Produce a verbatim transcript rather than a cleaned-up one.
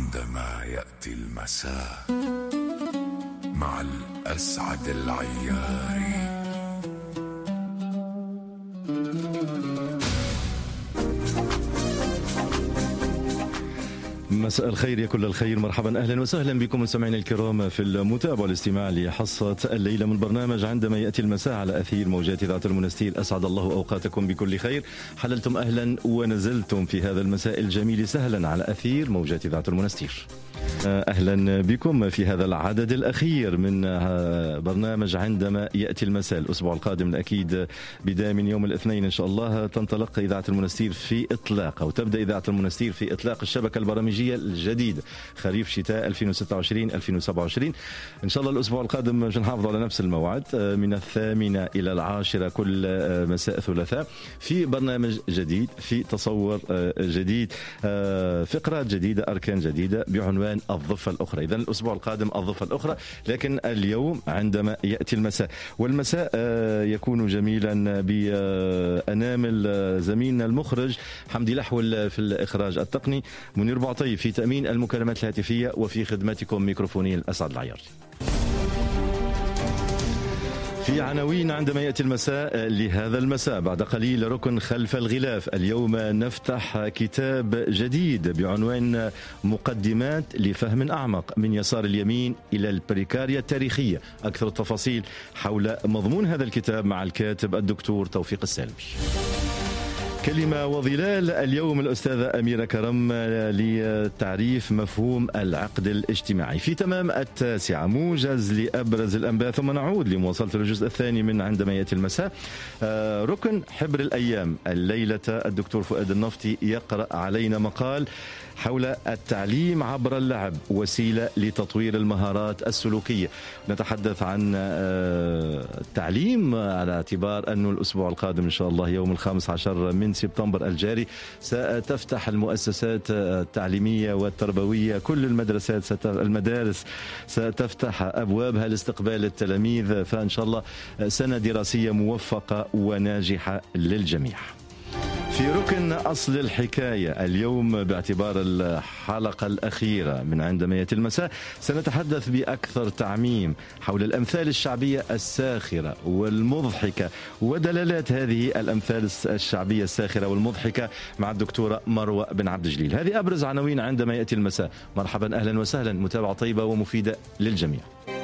عندما يأتي المساء مع الأسعد العياري. مساء الخير يا كل الخير، مرحبا أهلا وسهلا بكم مستمعينا الكرام في المتابعة والاستماع لحصة الليلة من برنامج عندما يأتي المساء على أثير موجات إذاعة المنستير. أسعد الله أوقاتكم بكل خير. حللتم أهلا ونزلتم في هذا المساء الجميل سهلا على أثير موجات إذاعة المنستير. أهلا بكم في هذا العدد الأخير من برنامج عندما يأتي المساء. الأسبوع القادم الأكيد بداية من يوم الاثنين إن شاء الله تنطلق إذاعة المنستير في إطلاق أو تبدأ إذاعة المنستير في إطلاق الشبكة البرامجية الجديدة خريف شتاء ألفين وستة وعشرين ألفين وسبعة وعشرين. إن شاء الله الأسبوع القادم مش نحافظ على نفس الموعد من الثامنة إلى العاشرة كل مساء ثلاثاء في برنامج جديد، في تصور جديد، فقرات جديدة، أركان جديدة بعنوان الضفة الأخرى. إذن الأسبوع القادم الضفة الأخرى، لكن اليوم عندما يأتي المساء، والمساء يكون جميلا بأنامل زميلنا المخرج حمدي لحول في الإخراج التقني، منير بعطي في تأمين المكالمات الهاتفية، وفي خدمتكم ميكروفوني الأسعد العياري. في عناوين عندما يأتي المساء لهذا المساء: بعد قليل ركن خلف الغلاف. اليوم نفتح كتاب جديد بعنوان مقدمات لفهم أعمق من يسار اليمين إلى البريكاريا التاريخية. أكثر التفاصيل حول مضمون هذا الكتاب مع الكاتب الدكتور توفيق السالمي. كلمة وظلال اليوم الأستاذة أميرة كرم لتعريف مفهوم العقد الاجتماعي. في تمام التاسعة موجز لأبرز الأنباء، ثم نعود لمواصلة الجزء الثاني من عندما يأتي المساء. ركن حبر الأيام الليلة الدكتور فؤاد النفطي يقرأ علينا مقال حول التعليم عبر اللعب وسيلة لتطوير المهارات السلوكية. نتحدث عن التعليم على اعتبار أنه الأسبوع القادم إن شاء الله يوم الخامس عشر من سبتمبر الجاري ستفتح المؤسسات التعليمية والتربوية، كل المدرسات المدارس ستفتح أبوابها لاستقبال التلاميذ، فإن شاء الله سنة دراسية موفقة وناجحة للجميع. في ركن أصل الحكاية اليوم باعتبار الحلقة الأخيرة من عندما يأتي المساء سنتحدث بأكثر تعميم حول الأمثال الشعبية الساخرة والمضحكة ودلالات هذه الأمثال الشعبية الساخرة والمضحكة مع الدكتورة مروة بن عبد الجليل. هذه أبرز عناوين عندما يأتي المساء. مرحبا أهلا وسهلا، متابعة طيبة ومفيدة للجميع.